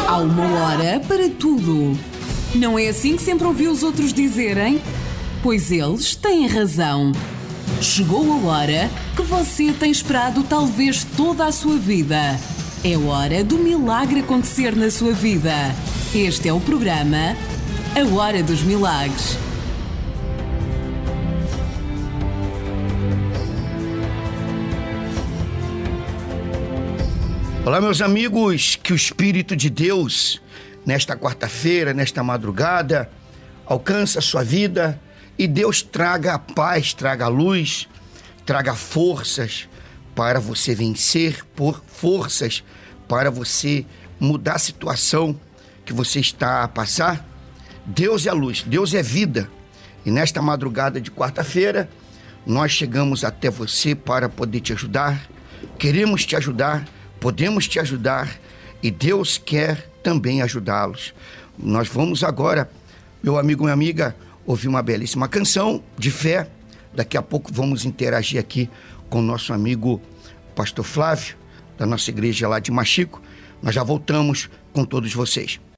Há uma hora para tudo. Não é assim que sempre ouvi os outros dizerem? Pois eles têm razão. Chegou a hora que você tem esperado talvez toda a sua vida. É hora do milagre acontecer na sua vida. Este é o programa A Hora dos Milagres. Olá, meus amigos, que o Espírito de Deus, nesta quarta-feira, nesta madrugada, alcance a sua vida e Deus traga a paz, traga a luz, traga forças para você vencer, por forças para você mudar a situação que você está a passar. Deus é a luz, Deus é vida. E nesta madrugada de quarta-feira, nós chegamos até você para poder te ajudar. Queremos te ajudar. Podemos te ajudar e Deus quer também ajudá-los. Nós vamos agora, meu amigo, minha amiga, ouvir uma belíssima canção de fé. Daqui a pouco vamos interagir aqui com o nosso amigo Pastor Flávio, da nossa igreja lá de Machico. Nós já voltamos com todos vocês.